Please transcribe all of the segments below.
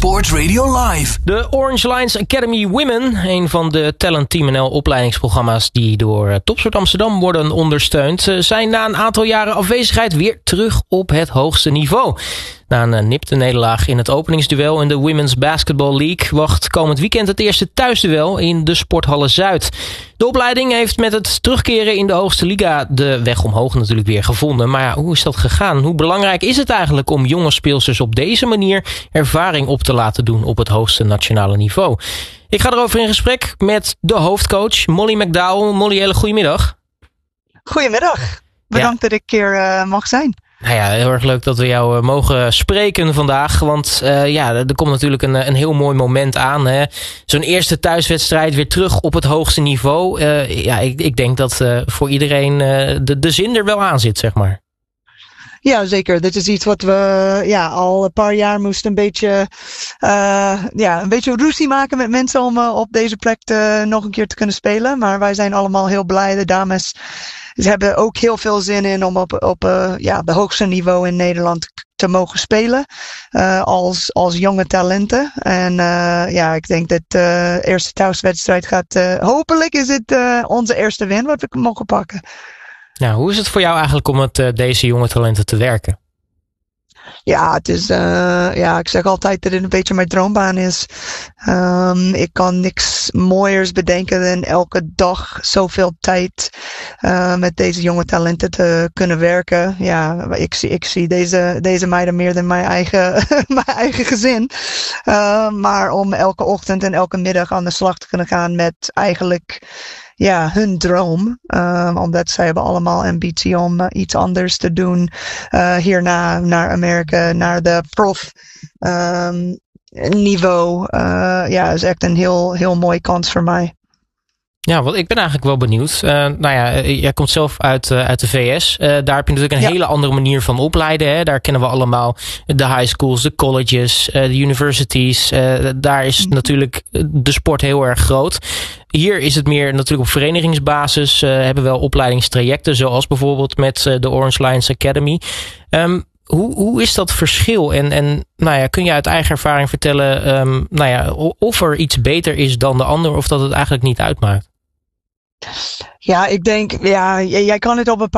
Sport Radio Live. De Orange Lions Academy Women, een van de Talent Team NL opleidingsprogramma's die door Topsport Amsterdam worden ondersteund, zijn na een aantal jaren afwezigheid weer terug op het hoogste niveau. Na een nipte nederlaag in het openingsduel in de Women's Basketball League wacht komend weekend het eerste thuisduel in de Sporthalle Zuid. De opleiding heeft met het terugkeren in de hoogste liga de weg omhoog natuurlijk weer gevonden. Maar ja, hoe is dat gegaan? Hoe belangrijk is het eigenlijk om jonge speelsters op deze manier ervaring op te laten doen op het hoogste nationale niveau? Ik ga erover in gesprek met de hoofdcoach Molly McDowell. Molly, hele goedemiddag. Goedemiddag. Bedankt dat ik hier mag zijn. Nou ja, heel erg leuk dat we jou mogen spreken vandaag. Want er komt natuurlijk een heel mooi moment aan. Hè? Zo'n eerste thuiswedstrijd weer terug op het hoogste niveau. Ik denk dat voor iedereen de zin er wel aan zit, zeg maar. Ja, zeker. Dit is iets wat we al een paar jaar moesten een beetje ruzie maken met mensen om op deze plek nog een keer te kunnen spelen. Maar wij zijn allemaal heel blij. De dames, ze hebben ook heel veel zin in om op de hoogste niveau in Nederland te mogen spelen. Als jonge talenten. En ik denk dat de eerste thuiswedstrijd gaat. Hopelijk is het onze eerste win wat we mogen pakken. Nou, hoe is het voor jou eigenlijk om met deze jonge talenten te werken? Ja, het is, ik zeg altijd dat het een beetje mijn droombaan is. Ik kan niks mooiers bedenken dan elke dag zoveel tijd met deze jonge talenten te kunnen werken. Ja, ik zie deze meiden meer dan mijn eigen gezin. Maar om elke ochtend en elke middag aan de slag te kunnen gaan met eigenlijk hun droom. Omdat zij hebben allemaal ambitie om iets anders te doen. Hierna naar Amerika, naar de prof niveau. Is echt een heel mooie kans voor mij. Ja, want ik ben eigenlijk wel benieuwd. Jij komt zelf uit de VS. Daar heb je natuurlijk een hele andere manier van opleiden. Hè? Daar kennen we allemaal de high schools, de colleges, de universities. Daar is natuurlijk de sport heel erg groot. Hier is het meer natuurlijk op verenigingsbasis. Hebben we wel opleidingstrajecten, zoals bijvoorbeeld met de Orange Lions Academy. Hoe is dat verschil? En kun je uit eigen ervaring vertellen of er iets beter is dan de ander, of dat het eigenlijk niet uitmaakt? Ja, ik denk, jij kan het op een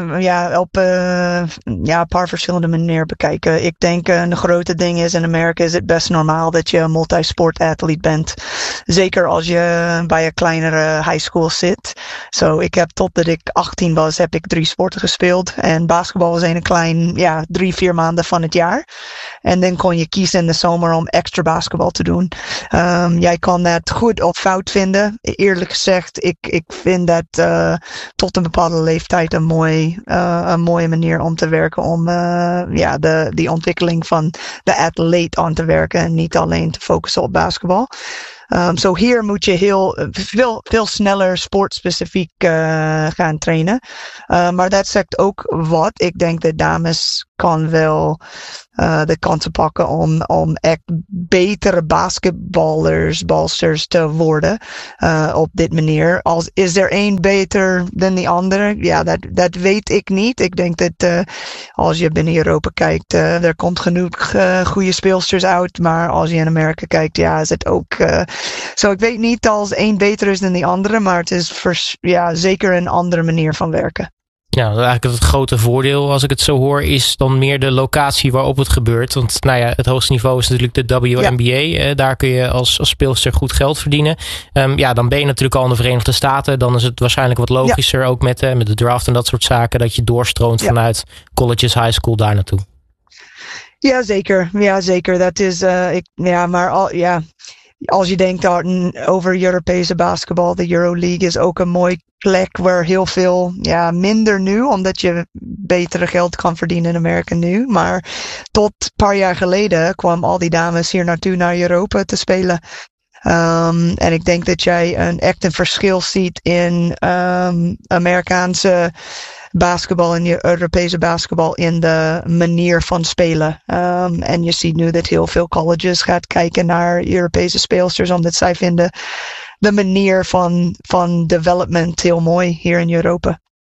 paar verschillende manieren bekijken. Ik denk een grote ding is, in Amerika is het best normaal dat je een multisport-athlete bent. Zeker als je bij een kleinere high school zit. Ik heb totdat ik 18 was, heb ik 3 sporten gespeeld. En basketbal was een klein, 3-4 maanden van het jaar. En dan kon je kiezen in de zomer om extra basketbal te doen. Jij kan dat goed of fout vinden. Eerlijk gezegd, ik vind dat tot een bepaalde leeftijd een mooie manier om te werken. Om die ontwikkeling van de atleet aan te werken. En niet alleen te focussen op basketbal. Hier moet je veel sneller sportspecifiek gaan trainen. Maar dat zegt ook wat. Ik denk dat dames kan wel de kansen pakken om echt betere balsters te worden op dit manier. Is er één beter dan die andere? Ja, dat weet ik niet. Ik denk dat als je binnen Europa kijkt, er komt genoeg goede speelsters uit. Maar als je in Amerika kijkt, is het ook. Ik weet niet als één beter is dan die andere, maar het is zeker een andere manier van werken. Ja, eigenlijk het grote voordeel, als ik het zo hoor, is dan meer de locatie waarop het gebeurt. Want het hoogste niveau is natuurlijk de WNBA. Daar kun je als speelster goed geld verdienen. Dan ben je natuurlijk al in de Verenigde Staten. Dan is het waarschijnlijk wat logischer, ook met de draft en dat soort zaken, dat je doorstroomt vanuit colleges, high school daar naartoe. Ja, zeker. Ja, zeker. Dat is, als je denkt over Europese basketbal, de Euroleague is ook een mooi plek waar heel veel, minder nu, omdat je betere geld kan verdienen in Amerika nu. Maar tot een paar jaar geleden kwam al die dames hier naartoe naar Europa te spelen. En ik denk dat jij echt een verschil ziet in Amerikaanse basketbal en je Europese basketbal in de manier van spelen. En je ziet nu dat heel veel colleges gaat kijken naar Europese speelsters, omdat zij vinden de manier van development heel mooi hier in Europa.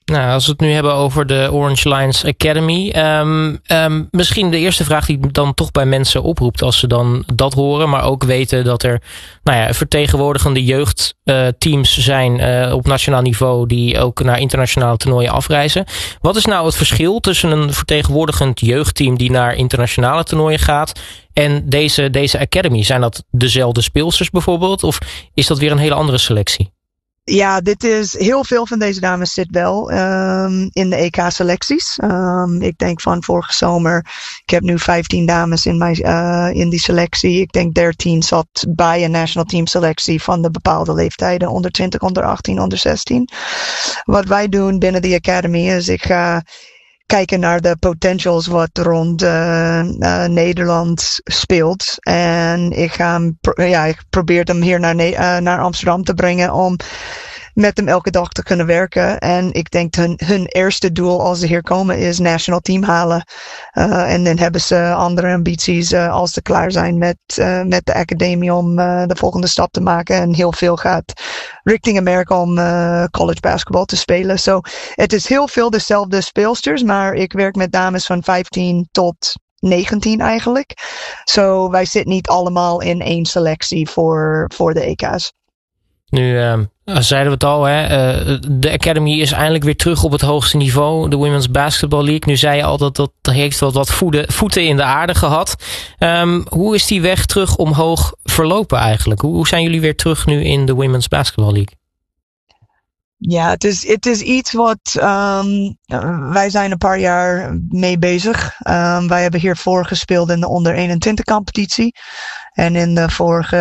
Nou, als we het nu hebben over de Orange Lions Academy. Misschien de eerste vraag die dan toch bij mensen oproept als ze dan dat horen. Maar ook weten dat er vertegenwoordigende jeugdteams zijn op nationaal niveau. Die ook naar internationale toernooien afreizen. Wat is nou het verschil tussen een vertegenwoordigend jeugdteam die naar internationale toernooien gaat en deze Academy? Zijn dat dezelfde speelsters bijvoorbeeld? Of is dat weer een hele andere selectie? Ja, dit is heel veel van deze dames zit wel in de EK-selecties. Ik denk van vorige zomer, ik heb nu 15 dames in die selectie. Ik denk 13 zat bij een national team selectie van de bepaalde leeftijden. Onder 20, onder 18, onder 16. Wat wij doen binnen de Academy is ik ga kijken naar de potentials wat rond Nederland speelt. En ik probeer hem hier naar Amsterdam te brengen om met hem elke dag te kunnen werken. En ik denk hun eerste doel als ze hier komen is national team halen. En dan hebben ze andere ambities als ze klaar zijn met de academie om de volgende stap te maken. En heel veel gaat richting Amerika om college basketbal te spelen. So, het is heel veel dezelfde speelsters, maar ik werk met dames van 15 tot 19 eigenlijk. So, wij zitten niet allemaal in één selectie voor de EK's. Nu zeiden we het al, de Academy is eindelijk weer terug op het hoogste niveau. De Women's Basketball League. Nu zei je al dat heeft wat voeten in de aarde gehad. Hoe is die weg terug omhoog verlopen eigenlijk? Hoe zijn jullie weer terug nu in de Women's Basketball League? Ja, het is iets wat wij zijn een paar jaar mee bezig. Wij hebben hiervoor gespeeld in de onder 21 competitie. En in de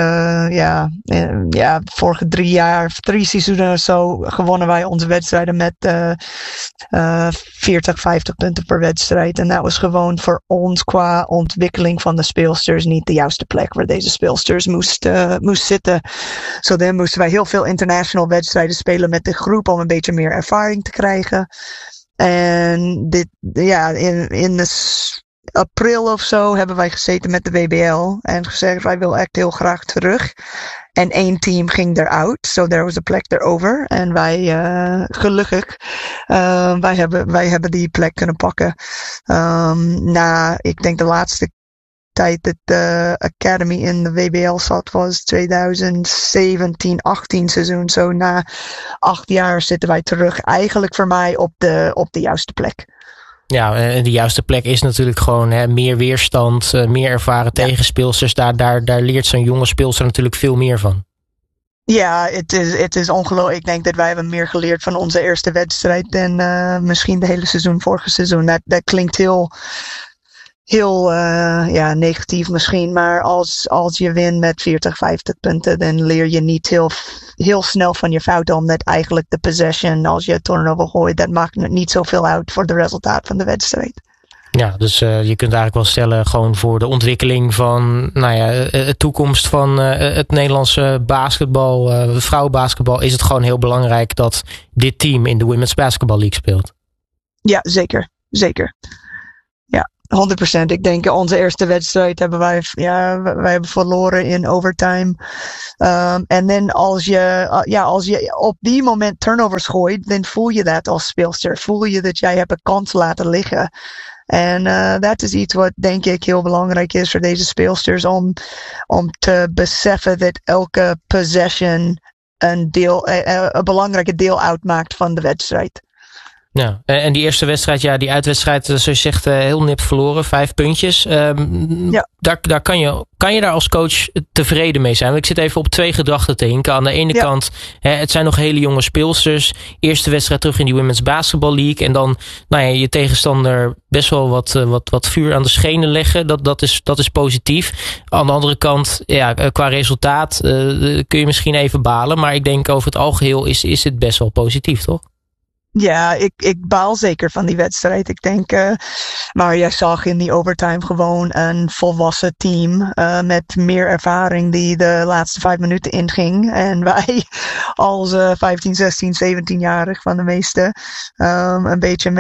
vorige 3 seizoenen of zo gewonnen wij onze wedstrijden met 40, 50 punten per wedstrijd. En dat was gewoon voor ons qua ontwikkeling van de speelsters niet de juiste plek waar deze speelsters moest zitten. Zo dan moesten wij heel veel international wedstrijden spelen met de groep om een beetje meer ervaring te krijgen. En in de april of zo hebben wij gezeten met de WBL en gezegd wij willen echt heel graag terug. En 1 team ging eruit, so there was a plek erover. En wij, gelukkig, wij hebben die plek kunnen pakken. Ik denk de laatste tijd dat de Academy in de WBL zat was 2017-18 seizoen. Zo na 8 jaar zitten wij terug eigenlijk voor mij op de juiste plek. Ja, en de juiste plek is natuurlijk gewoon meer weerstand, meer ervaren tegenspeelsters. Daar leert zo'n jonge speelster natuurlijk veel meer van. Ja, het is ongelooflijk. Ik denk dat wij hebben meer geleerd van onze eerste wedstrijd dan misschien de hele seizoen, vorige seizoen. Dat klinkt heel negatief misschien, maar als je wint met 40, 50 punten, dan leer je niet heel snel van je fouten, omdat eigenlijk de possession, als je turnover gooit, dat maakt niet zoveel uit voor het resultaat van de wedstrijd. Ja, dus je kunt eigenlijk wel stellen, gewoon voor de ontwikkeling van de toekomst van het Nederlandse basketbal, vrouwenbasketbal, is het gewoon heel belangrijk dat dit team in de Women's Basketball League speelt. Ja, zeker. Ja, 100%. Ik denk onze eerste wedstrijd hebben wij hebben verloren in overtime. En dan als je op die moment turnovers gooit, dan voel je dat als speelster. Voel je dat jij hebt een kans laten liggen. En dat is iets wat denk ik heel belangrijk is voor deze speelsters om te beseffen dat elke possession een belangrijke deel uitmaakt van de wedstrijd. Ja, en die eerste wedstrijd, die uitwedstrijd, zoals je zegt, heel nipt verloren, 5 puntjes. Daar kan je daar als coach tevreden mee zijn? Want ik zit even op 2 gedachten te hinken. Aan de ene kant, het zijn nog hele jonge speelsters. Eerste wedstrijd terug in die Women's Basketball League. En dan je tegenstander best wel wat vuur aan de schenen leggen. Dat is positief. Aan de andere kant, qua resultaat kun je misschien even balen. Maar ik denk over het algeheel is het best wel positief, toch? Ja, ik baal zeker van die wedstrijd. Ik denk, maar jij zag in die overtime gewoon een volwassen team met meer ervaring die de laatste 5 minuten inging. En wij als 15, 16, 17-jarig van de meeste een beetje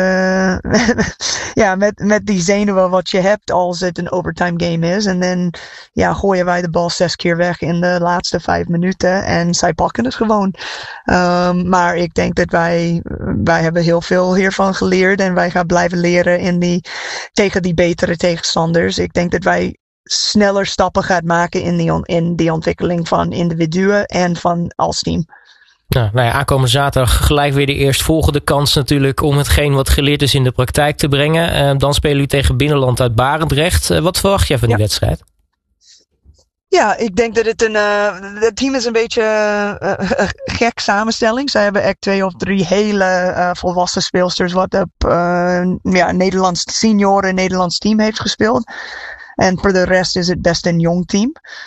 met die zenuwen wat je hebt als het een overtime game is. En dan gooien wij de bal 6 keer weg in de laatste 5 minuten en zij pakken het gewoon. Maar ik denk dat wij wij hebben heel veel hiervan geleerd en wij gaan blijven leren tegen die betere tegenstanders. Ik denk dat wij sneller stappen gaan maken in die ontwikkeling van individuen en van als team. Nou ja, aankomende zaterdag gelijk weer de eerstvolgende kans natuurlijk om hetgeen wat geleerd is in de praktijk te brengen. Dan spelen jullie tegen Binnenland uit Barendrecht. Wat verwacht jij van die wedstrijd? Ja, ik denk dat het team is een beetje gek samenstelling. Zij hebben echt 2 of 3 hele volwassen speelsters wat op Nederlands senioren en Nederlands team heeft gespeeld. En voor de rest is het best een jong team.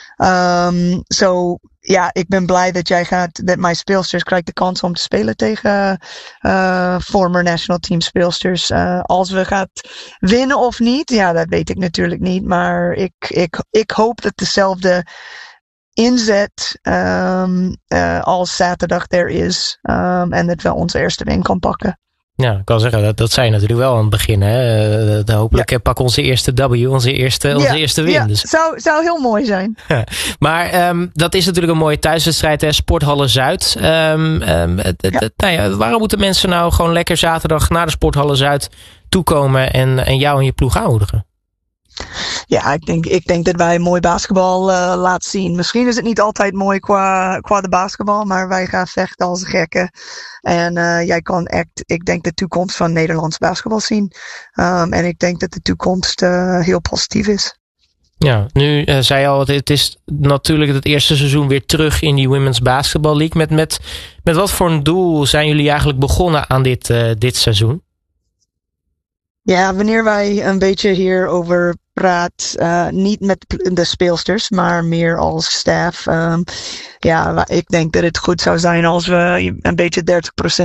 Ik ben blij dat mijn speelsters krijgt de kans om te spelen tegen former national team speelsters. Als we gaan winnen of niet, ja, dat weet ik natuurlijk niet. Maar ik hoop dat dezelfde inzet als zaterdag er is. En dat we onze eerste win kan pakken. Ja, ik kan zeggen, dat zei je natuurlijk wel aan het begin. Hè? Hopelijk pak onze eerste W, onze eerste win. Ja, dus. Zou heel mooi zijn. Maar dat is natuurlijk een mooie thuiswedstrijd, hè? Sporthallen Zuid. Waarom moeten mensen nou gewoon lekker zaterdag naar de Sporthallen Zuid toekomen en jou en je ploeg aanmoedigen? Ja, ik denk dat wij mooi basketbal laten zien. Misschien is het niet altijd mooi qua de basketbal, maar wij gaan vechten als gekken. En jij kan echt, ik denk, de toekomst van Nederlands basketbal zien. En ik denk dat de toekomst heel positief is. Ja, nu zei je al, het is natuurlijk het eerste seizoen weer terug in die Women's Basketball League. Met wat voor een doel zijn jullie eigenlijk begonnen aan dit seizoen? Ja, wanneer wij een beetje hierover praat, niet met de speelsters, maar meer als staff. Ik denk dat het goed zou zijn als we een beetje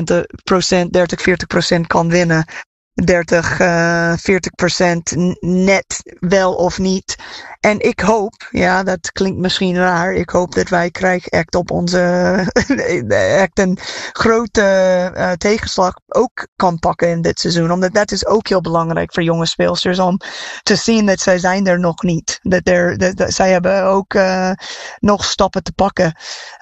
30-40% kan winnen. 30-40% net wel of niet. En ik hoop, ja, dat klinkt misschien raar, ik hoop dat wij krijgen echt op onze echt een grote tegenslag ook kan pakken in dit seizoen. Omdat dat is ook heel belangrijk voor jonge speelsters om te zien dat zij zijn er nog niet. Dat zij hebben ook nog stappen te pakken.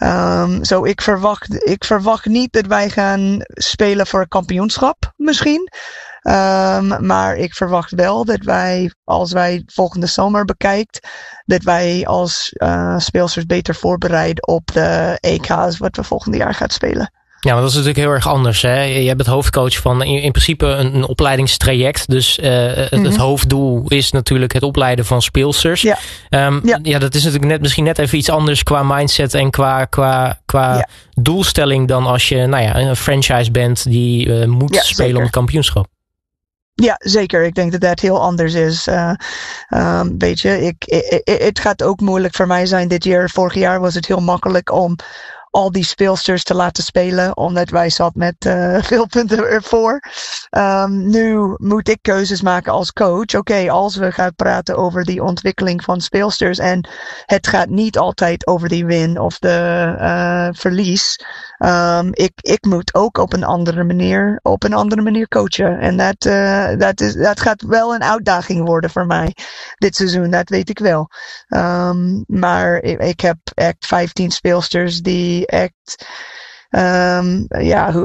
Ik verwacht niet dat wij gaan spelen voor een kampioenschap misschien. Maar ik verwacht wel dat wij, als wij volgende zomer bekijkt, dat wij als speelsters beter voorbereiden op de EK's wat we volgende jaar gaan spelen. Ja, maar dat is natuurlijk heel erg anders. Hè? Je bent hoofdcoach van in principe een opleidingstraject. Dus het hoofddoel is natuurlijk het opleiden van speelsters. Ja. Dat is natuurlijk misschien net even iets anders qua mindset en qua doelstelling dan als je een franchise bent die moet spelen om het kampioenschap. Ja, zeker. Ik denk dat dat heel anders is. Weet je, het gaat ook moeilijk voor mij zijn dit jaar. Vorig jaar was het heel makkelijk om al die speelsters te laten spelen, omdat wij zat met veel punten ervoor. Nu moet ik keuzes maken als coach. Oké, als we gaan praten over die ontwikkeling van speelsters en het gaat niet altijd over die win of de verlies. Ik moet ook op een andere manier coachen. En dat gaat wel een uitdaging worden voor mij dit seizoen, dat weet ik wel. Maar ik heb echt 15 speelsters die echt